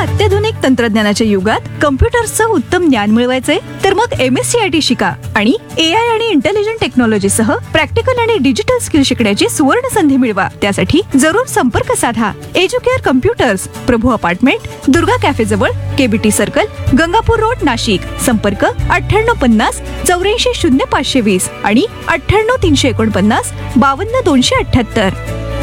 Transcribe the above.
अत्याधुनिक तंत्रज्ञानाच्या युगात कम्प्युटर्सचं उत्तम ज्ञान मिळवायचंय तर मग MSCIT शिका आणि AI आणि इंटेलिजंट टेक्नॉलॉजी सह प्रॅक्टिकल आणि डिजिटल स्किल शिकण्याची सुवर्ण संधी मिळवा. त्यासाठी जरूर संपर्क साधा. एज्युकेअर कम्प्युटर्स, प्रभू अपार्टमेंट, दुर्गा कॅफे जवळ, KBT circle, Gangapur road, Nashik. संपर्क 9850 84 0520 आणि 98 349 52 278.